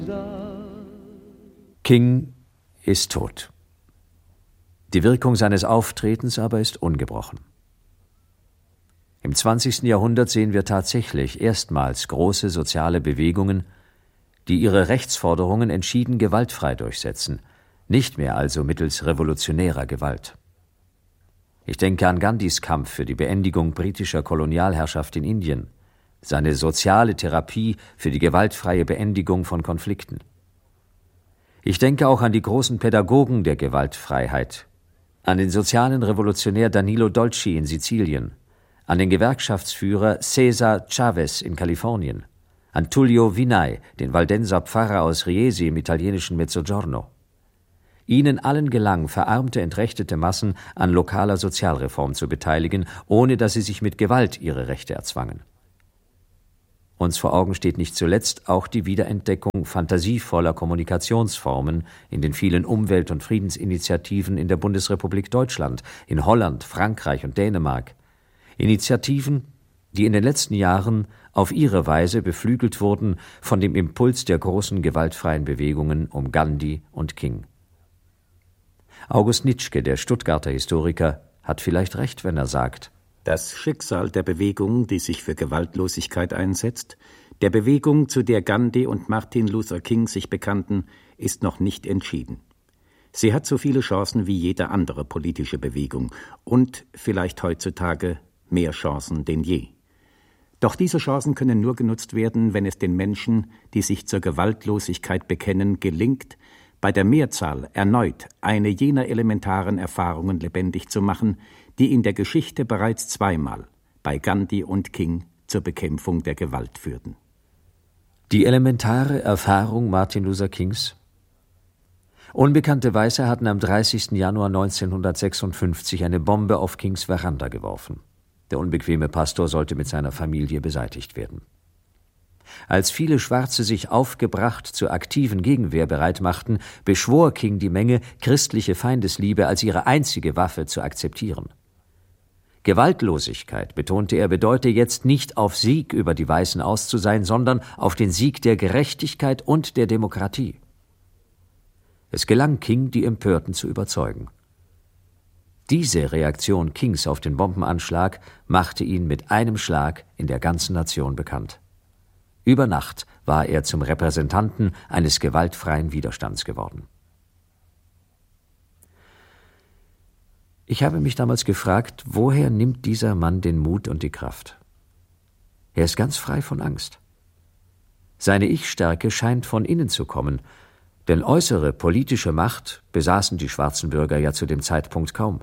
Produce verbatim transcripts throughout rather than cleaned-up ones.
King ist tot. Die Wirkung seines Auftretens aber ist ungebrochen. Im zwanzigsten Jahrhundert sehen wir tatsächlich erstmals große soziale Bewegungen, die ihre Rechtsforderungen entschieden gewaltfrei durchsetzen, nicht mehr also mittels revolutionärer Gewalt. Ich denke an Gandhis Kampf für die Beendigung britischer Kolonialherrschaft in Indien, seine soziale Therapie für die gewaltfreie Beendigung von Konflikten. Ich denke auch an die großen Pädagogen der Gewaltfreiheit, an den sozialen Revolutionär Danilo Dolci in Sizilien, an den Gewerkschaftsführer César Chavez in Kalifornien, an Tullio Vinay, den Valdenser Pfarrer aus Riesi im italienischen Mezzogiorno. Ihnen allen gelang, verarmte, entrechtete Massen an lokaler Sozialreform zu beteiligen, ohne dass sie sich mit Gewalt ihre Rechte erzwangen. Uns vor Augen steht nicht zuletzt auch die Wiederentdeckung fantasievoller Kommunikationsformen in den vielen Umwelt- und Friedensinitiativen in der Bundesrepublik Deutschland, in Holland, Frankreich und Dänemark. Initiativen, die in den letzten Jahren auf ihre Weise beflügelt wurden von dem Impuls der großen gewaltfreien Bewegungen um Gandhi und King. August Nitschke, der Stuttgarter Historiker, hat vielleicht recht, wenn er sagt: Das Schicksal der Bewegung, die sich für Gewaltlosigkeit einsetzt, der Bewegung, zu der Gandhi und Martin Luther King sich bekannten, ist noch nicht entschieden. Sie hat so viele Chancen wie jede andere politische Bewegung und vielleicht heutzutage mehr Chancen denn je. Doch diese Chancen können nur genutzt werden, wenn es den Menschen, die sich zur Gewaltlosigkeit bekennen, gelingt, bei der Mehrzahl erneut eine jener elementaren Erfahrungen lebendig zu machen, die in der Geschichte bereits zweimal bei Gandhi und King zur Bekämpfung der Gewalt führten. Die elementare Erfahrung Martin Luther Kings? Unbekannte Weiße hatten am dreißigsten Januar neunzehnhundertsechsundfünfzig eine Bombe auf Kings Veranda geworfen. Der unbequeme Pastor sollte mit seiner Familie beseitigt werden. Als viele Schwarze sich aufgebracht zur aktiven Gegenwehr bereit machten, beschwor King die Menge, christliche Feindesliebe als ihre einzige Waffe zu akzeptieren. Gewaltlosigkeit, betonte er, bedeute jetzt nicht auf Sieg über die Weißen aus zu sein, sondern auf den Sieg der Gerechtigkeit und der Demokratie. Es gelang King, die Empörten zu überzeugen. Diese Reaktion Kings auf den Bombenanschlag machte ihn mit einem Schlag in der ganzen Nation bekannt. Über Nacht war er zum Repräsentanten eines gewaltfreien Widerstands geworden. Ich habe mich damals gefragt, woher nimmt dieser Mann den Mut und die Kraft? Er ist ganz frei von Angst. Seine Ich-Stärke scheint von innen zu kommen, denn äußere politische Macht besaßen die schwarzen Bürger ja zu dem Zeitpunkt kaum.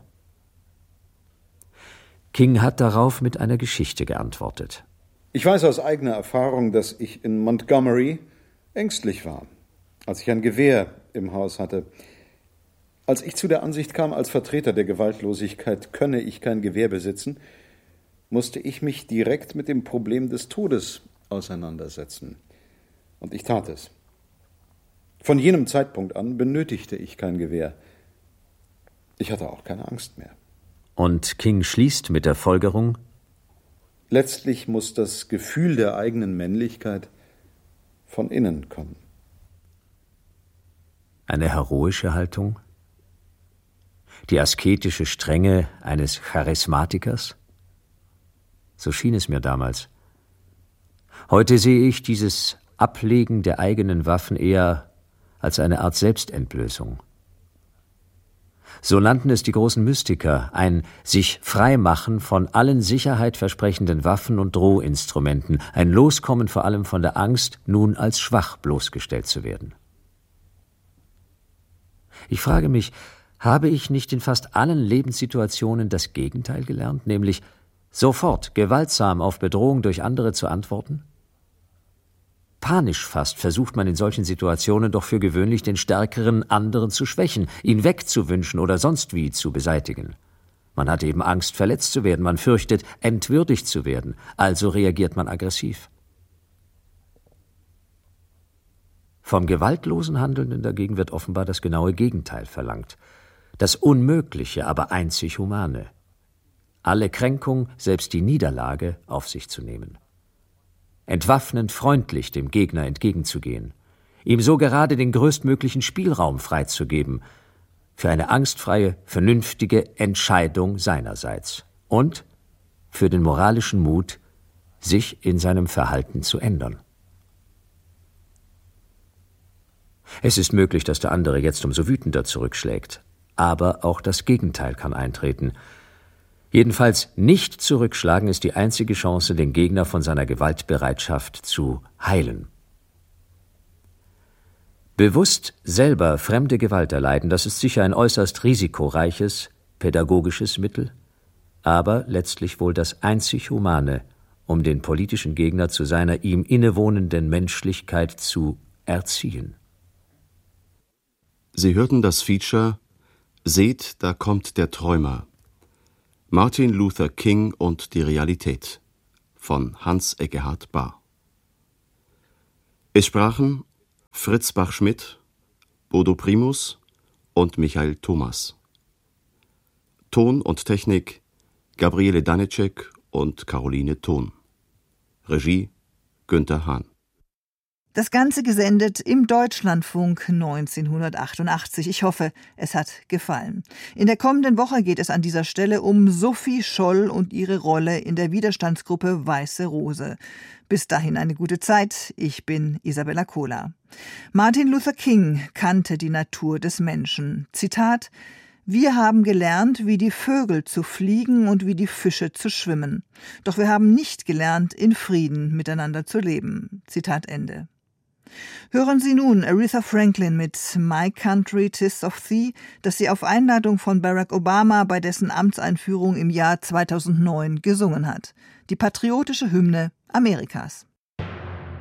King hat darauf mit einer Geschichte geantwortet. Ich weiß aus eigener Erfahrung, dass ich in Montgomery ängstlich war, als ich ein Gewehr im Haus hatte. Als ich zu der Ansicht kam, als Vertreter der Gewaltlosigkeit könne ich kein Gewehr besitzen, musste ich mich direkt mit dem Problem des Todes auseinandersetzen. Und ich tat es. Von jenem Zeitpunkt an benötigte ich kein Gewehr. Ich hatte auch keine Angst mehr. Und King schließt mit der Folgerung: Letztlich muss das Gefühl der eigenen Männlichkeit von innen kommen. Eine heroische Haltung? Die asketische Strenge eines Charismatikers? So schien es mir damals. Heute sehe ich dieses Ablegen der eigenen Waffen eher als eine Art Selbstentblößung. So nannten es die großen Mystiker, ein sich freimachen von allen Sicherheit versprechenden Waffen und Drohinstrumenten, ein Loskommen vor allem von der Angst, nun als schwach bloßgestellt zu werden. Ich frage mich, habe ich nicht in fast allen Lebenssituationen das Gegenteil gelernt, nämlich sofort gewaltsam auf Bedrohung durch andere zu antworten? Panisch fast versucht man in solchen Situationen doch für gewöhnlich den stärkeren anderen zu schwächen, ihn wegzuwünschen oder sonst wie zu beseitigen. Man hat eben Angst, verletzt zu werden, man fürchtet, entwürdigt zu werden, also reagiert man aggressiv. Vom gewaltlosen Handelnden dagegen wird offenbar das genaue Gegenteil verlangt. Das Unmögliche, aber einzig Humane. Alle Kränkung, selbst die Niederlage, auf sich zu nehmen. Entwaffnend freundlich dem Gegner entgegenzugehen, ihm so gerade den größtmöglichen Spielraum freizugeben für eine angstfreie, vernünftige Entscheidung seinerseits und für den moralischen Mut, sich in seinem Verhalten zu ändern. Es ist möglich, dass der andere jetzt umso wütender zurückschlägt, aber auch das Gegenteil kann eintreten. Jedenfalls nicht zurückschlagen ist die einzige Chance, den Gegner von seiner Gewaltbereitschaft zu heilen. Bewusst selber fremde Gewalt erleiden, das ist sicher ein äußerst risikoreiches, pädagogisches Mittel, aber letztlich wohl das einzig Humane, um den politischen Gegner zu seiner ihm innewohnenden Menschlichkeit zu erziehen. Sie hörten das Feature »Seht, da kommt der Träumer« Martin Luther King und die Realität von Hans Eckehard Bahr. Es sprachen Fritz Bach-Schmidt, Bodo Primus und Michael Thomas. Ton und Technik Gabriele Danecek und Caroline Thon. Regie Günther Hahn. Das Ganze gesendet im Deutschlandfunk neunzehnhundertachtundachtzig. Ich hoffe, es hat gefallen. In der kommenden Woche geht es an dieser Stelle um Sophie Scholl und ihre Rolle in der Widerstandsgruppe Weiße Rose. Bis dahin eine gute Zeit. Ich bin Isabella Kohler. Martin Luther King kannte die Natur des Menschen. Zitat: Wir haben gelernt, wie die Vögel zu fliegen und wie die Fische zu schwimmen. Doch wir haben nicht gelernt, in Frieden miteinander zu leben. Zitat Ende. Hören Sie nun Aretha Franklin mit My Country 'Tis of Thee, das sie auf Einladung von Barack Obama bei dessen Amtseinführung im Jahr zweitausendneun gesungen hat. Die patriotische Hymne Amerikas.